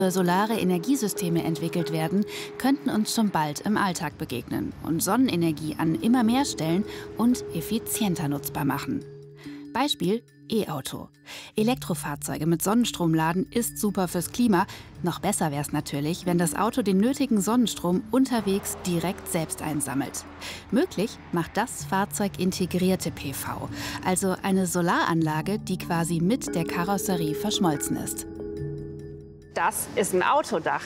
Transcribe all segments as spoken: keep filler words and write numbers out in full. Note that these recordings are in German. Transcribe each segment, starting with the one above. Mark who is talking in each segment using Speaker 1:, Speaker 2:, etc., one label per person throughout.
Speaker 1: Solare Energiesysteme entwickelt werden, könnten uns schon bald im Alltag begegnen und Sonnenenergie an immer mehr Stellen und effizienter nutzbar machen. Beispiel E-Auto. Elektrofahrzeuge mit Sonnenstrom laden ist super fürs Klima. Noch besser wäre es natürlich, wenn das Auto den nötigen Sonnenstrom unterwegs direkt selbst einsammelt. Möglich macht das fahrzeugintegrierte P V, also eine Solaranlage, die quasi mit der Karosserie verschmolzen ist.
Speaker 2: Das ist ein Autodach.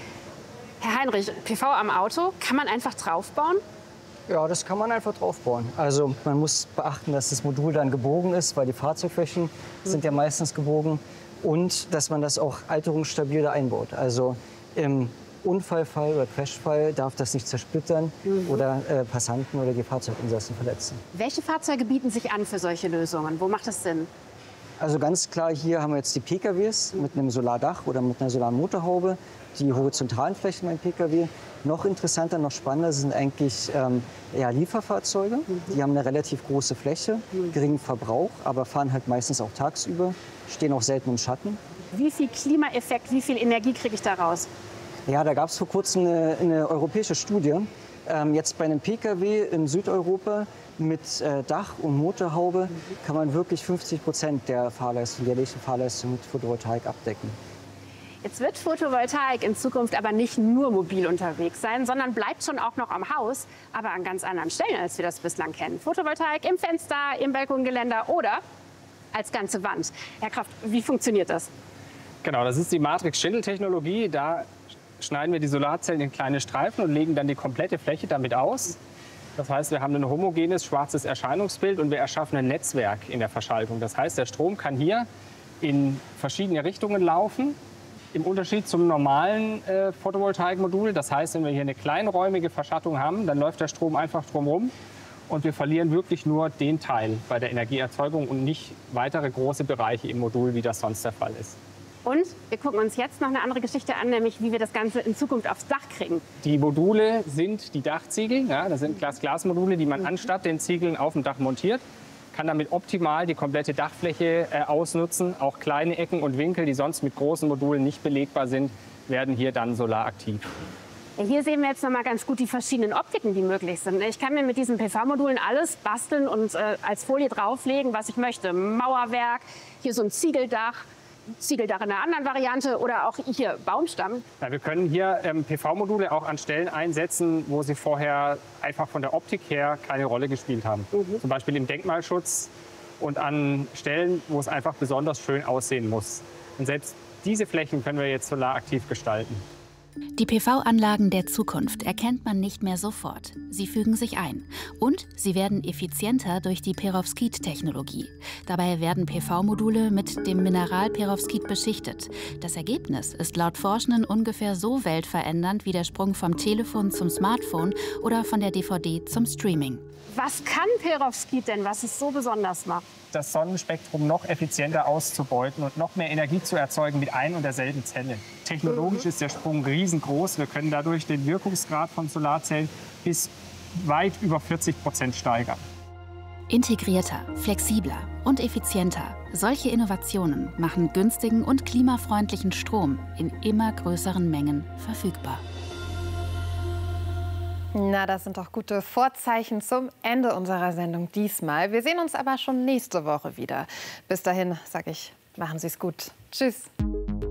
Speaker 2: Herr Heinrich, P V am Auto, kann man einfach draufbauen?
Speaker 3: Ja, das kann man einfach draufbauen. Also man muss beachten, dass das Modul dann gebogen ist, weil die Fahrzeugflächen mhm. sind ja meistens gebogen. Und dass man das auch alterungsstabil da einbaut. Also im Unfallfall oder Crashfall darf das nicht zersplittern mhm. oder äh, Passanten oder die Fahrzeuginsassen verletzen.
Speaker 2: Welche Fahrzeuge bieten sich an für solche Lösungen? Wo macht das Sinn?
Speaker 3: Also ganz klar, hier haben wir jetzt die P K Ws mit einem Solardach oder mit einer Solarmotorhaube, die horizontalen Flächen beim P K W. Noch interessanter, noch spannender sind eigentlich ähm, ja, Lieferfahrzeuge. Mhm. Die haben eine relativ große Fläche, mhm. geringen Verbrauch, aber fahren halt meistens auch tagsüber, stehen auch selten im Schatten.
Speaker 2: Wie viel Klimaeffekt, wie viel Energie kriege ich da raus?
Speaker 3: Ja, da gab es vor kurzem eine, eine europäische Studie. Ähm, jetzt bei einem P K W in Südeuropa mit äh, Dach und Motorhaube kann man wirklich fünfzig Prozent der Fahrleistung, der jährlichen Fahrleistung mit Photovoltaik abdecken.
Speaker 2: Jetzt wird Photovoltaik in Zukunft aber nicht nur mobil unterwegs sein, sondern bleibt schon auch noch am Haus, aber an ganz anderen Stellen, als wir das bislang kennen. Photovoltaik im Fenster, im Balkongeländer oder als ganze Wand. Herr Kraft, wie funktioniert das?
Speaker 4: Genau, das ist die Matrix-Schindel-Technologie. Da schneiden wir die Solarzellen in kleine Streifen und legen dann die komplette Fläche damit aus. Das heißt, wir haben ein homogenes schwarzes Erscheinungsbild und wir erschaffen ein Netzwerk in der Verschaltung. Das heißt, der Strom kann hier in verschiedene Richtungen laufen, im Unterschied zum normalen äh, Photovoltaikmodul. Das heißt, wenn wir hier eine kleinräumige Verschattung haben, dann läuft der Strom einfach drumherum und wir verlieren wirklich nur den Teil bei der Energieerzeugung und nicht weitere große Bereiche im Modul, wie das sonst der Fall ist.
Speaker 2: Und wir gucken uns jetzt noch eine andere Geschichte an, nämlich wie wir das Ganze in Zukunft aufs Dach kriegen.
Speaker 4: Die Module sind die Dachziegel. Ja, das sind Glas-Glas-Module, die man anstatt den Ziegeln auf dem Dach montiert. Kann damit optimal die komplette Dachfläche äh, ausnutzen. Auch kleine Ecken und Winkel, die sonst mit großen Modulen nicht belegbar sind, werden hier dann solaraktiv.
Speaker 2: Ja, hier sehen wir jetzt noch mal ganz gut die verschiedenen Optiken, die möglich sind. Ich kann mir mit diesen P V-Modulen alles basteln und äh, als Folie drauflegen, was ich möchte. Mauerwerk, hier so ein Ziegeldach. Ziegeldach in einer anderen Variante oder auch hier Baumstamm.
Speaker 4: Ja, wir können hier ähm, P V-Module auch an Stellen einsetzen, wo sie vorher einfach von der Optik her keine Rolle gespielt haben. Mhm. Zum Beispiel im Denkmalschutz und an Stellen, wo es einfach besonders schön aussehen muss. Und selbst diese Flächen können wir jetzt solaraktiv gestalten.
Speaker 1: Die P V-Anlagen der Zukunft erkennt man nicht mehr sofort. Sie fügen sich ein. Und sie werden effizienter durch die Perovskit-Technologie. Dabei werden P V-Module mit dem Mineral Perovskit beschichtet. Das Ergebnis ist laut Forschenden ungefähr so weltverändernd wie der Sprung vom Telefon zum Smartphone oder von der D V D zum Streaming.
Speaker 2: Was kann Perovskit denn, was es so besonders macht?
Speaker 4: Das Sonnenspektrum noch effizienter auszubeuten und noch mehr Energie zu erzeugen mit ein und derselben Zelle. Technologisch mhm. ist der Sprung riesengroß. Wir können dadurch den Wirkungsgrad von Solarzellen bis weit über vierzig Prozent steigern.
Speaker 1: Integrierter, flexibler und effizienter. Solche Innovationen machen günstigen und klimafreundlichen Strom in immer größeren Mengen verfügbar.
Speaker 5: Na, das sind doch gute Vorzeichen zum Ende unserer Sendung diesmal. Wir sehen uns aber schon nächste Woche wieder. Bis dahin sage ich, machen Sie es gut. Tschüss.